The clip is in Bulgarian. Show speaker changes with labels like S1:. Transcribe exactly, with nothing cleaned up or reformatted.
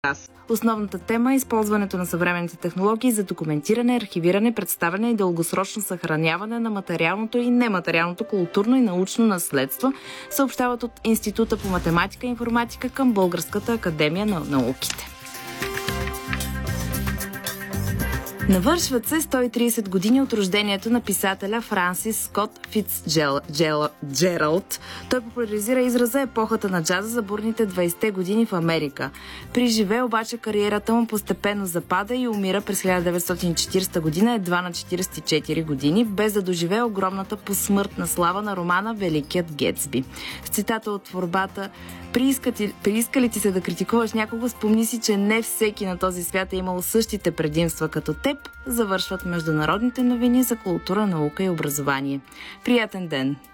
S1: Основната тема е използването на съвременните технологии за документиране, архивиране, представяне и дългосрочно съхраняване на материалното и нематериалното културно и научно наследство, съобщават от Института по математика и информатика към Българската академия на науките. Навършват се сто и трийсет години от рождението на писателя Франсис Скот Фицджералд. Той популяризира израза епохата на джаза за бурните двайсетте години в Америка. При живе обаче кариерата му постепенно запада и умира през хиляда деветстотин и четирийсета година, едва на четирийсет и четири години, без да доживее огромната посмъртна слава на романа Великият Гетсби. С цитата от творбата: Прииска ли ти се да критикуваш някого, спомни си, че не всеки на този свят е имал същите предимства като теб, завършват международните новини за култура, наука и образование. Приятен ден!